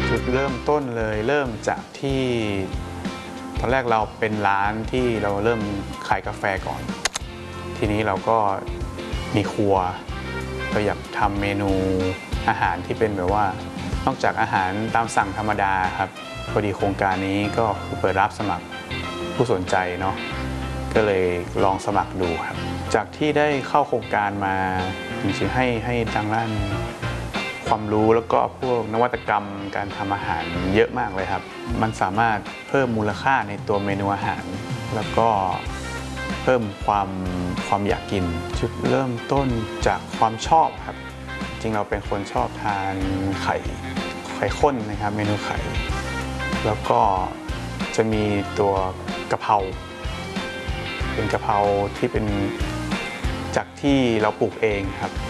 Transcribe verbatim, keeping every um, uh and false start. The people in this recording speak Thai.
จุดเริ่มต้นเลยเริ่มจากที่ตอนแรกเราเป็นร้านที่เราเริ่มขายกาแฟก่อนทีนี้เราก็มีครัวเราอยากทำเมนูอาหารที่เป็นแบบว่านอกจากอาหารตามสั่งธรรมดาครับพอดีโครงการนี้ก็คือเปิดรับสมัครผู้สนใจเนาะก็เลยลองสมัครดูครับจากที่ได้เข้าโครงการมาจริงๆให้ให้ทางด้านความรู้แล้วก็พวกนวัตกรรมการทำอาหารเยอะมากเลยครับมันสามารถเพิ่มมูลค่าในตัวเมนูอาหารแล้วก็เพิ่มความความอยากกินจุดเริ่มต้นจากความชอบครับจริงเราเป็นคนชอบทานไข่ไข่ข้นนะครับเมนูไข่แล้วก็จะมีตัวกะเพราเป็นกะเพราที่เป็นจากที่เราปลูกเองครับ